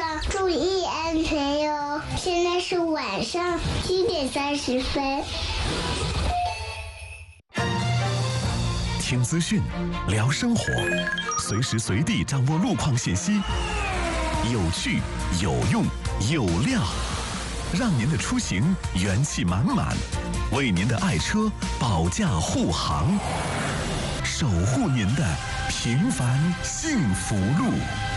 上注意安全哟。现在是晚上7:30。 听资讯，聊生活，随时随地掌握路况信息，有趣、有用、有料，让您的出行元气满满，为您的爱车保驾护航，守护您的平凡幸福路。